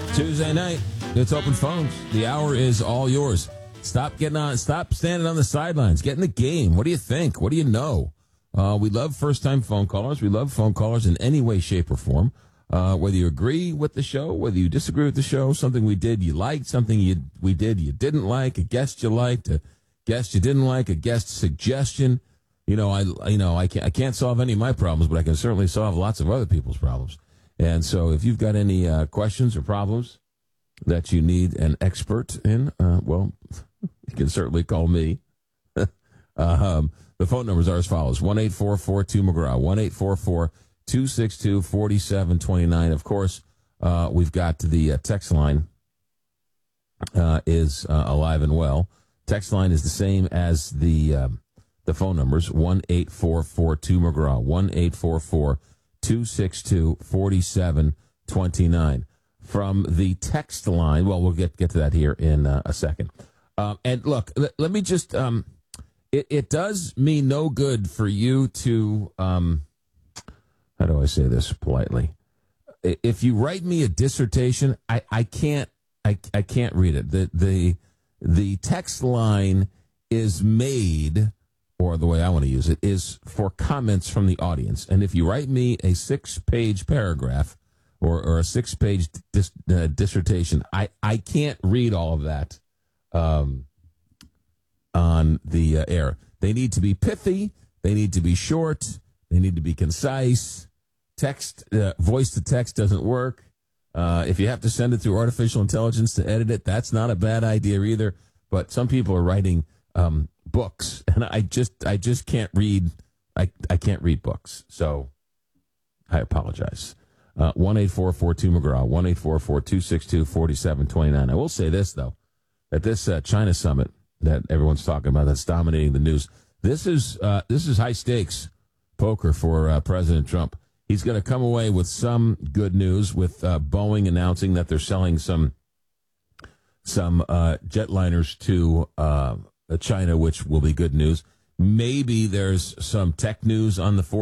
Tuesday night, it's open phones. The hour is all yours. Stop standing on the sidelines. Get in the game. What do you think? What do you know? We love first-time phone callers. We love phone callers in any way, shape, or form. Whether you agree with the show, whether you disagree with the show, something we did you liked, something we did you didn't like, a guest you liked, a guest you didn't like, a guest suggestion. I can't solve any of my problems, but I can certainly solve lots of other people's problems. And so if you've got any questions or problems that you need an expert in, you can certainly call me. The phone numbers are as follows: 1-844-2-McGraw, 1-844-262-4729. Of course, we've got the text line is alive and well. Text line is the same as the phone numbers, 1-844-2-McGraw, 1-844-262-4729. From the text line, we'll get to that here in a second. And look, let me just, it does me no good for you to, how do I say this politely? If you write me a dissertation, I can't read it. The text line is made, or the way I want to use it, is for comments from the audience. And if you write me a 6-page paragraph or a 6-page dissertation, I can't read all of that on the air. They need to be pithy. They need to be short. They need to be concise. Text, voice to text doesn't work. If you have to send it through artificial intelligence to edit it, that's not a bad idea either. But some people are writing books, and I just can't read. I can't read books, so I apologize. 1-844-2-McGraw, 1-844-262-4729. I will say this, though, at this China summit that everyone's talking about, that's dominating the news, this is high stakes poker for President Trump. He's going to come away with some good news, with Boeing announcing that they're selling some jetliners to China, which will be good news. Maybe there's some tech news on the